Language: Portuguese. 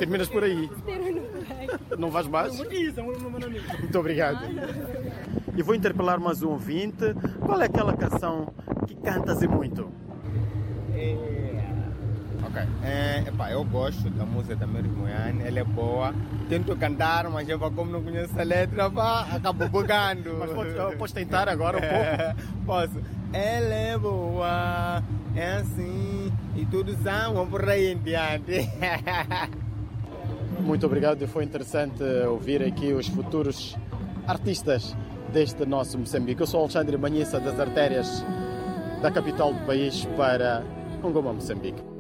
terminas por aí. Não vais mais? Muito obrigado. E vou interpelar mais um ouvinte. Qual é aquela canção que cantas e muito? Ok. Eu gosto da música da Mary Moyane, ela é boa. Tento cantar, mas como não conheço a letra, acabo bugando. Mas podes tentar agora um pouco? Posso. Ela é boa, é assim, e tudo são por aí em diante. Muito obrigado, foi interessante ouvir aqui os futuros artistas deste nosso Moçambique. Eu sou Alexandre Manhissa, das artérias da capital do país para Ngoma, Moçambique.